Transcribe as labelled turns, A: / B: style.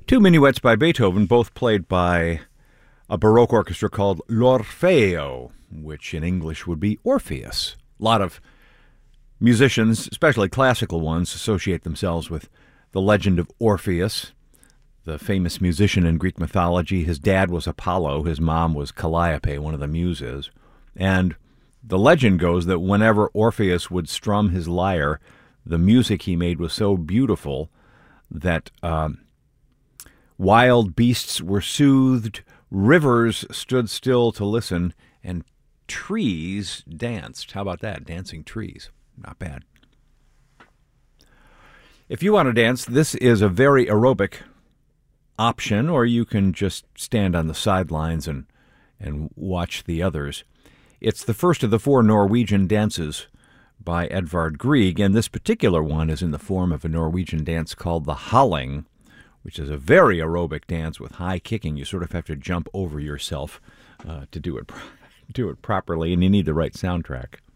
A: Two minuets by Beethoven, both played by a Baroque orchestra called L'Orfeo, which in English would be Orpheus. A lot of musicians, especially classical ones, associate themselves with the legend of Orpheus, the famous musician in Greek mythology. His dad was Apollo, his mom was Calliope, one of the muses. And the legend goes that whenever Orpheus would strum his lyre, the music he made was so beautiful that wild beasts were soothed, rivers stood still to listen, and trees danced. How about that? Dancing trees. Not bad. If you want to dance, this is a very aerobic option, or you can just stand on the sidelines and watch the others. It's the first of the 4 Norwegian dances by Edvard Grieg, and this particular one is in the form of a Norwegian dance called the Halling, which is a very aerobic dance with high kicking. You sort of have to jump over yourself to do it properly, and you need the right soundtrack.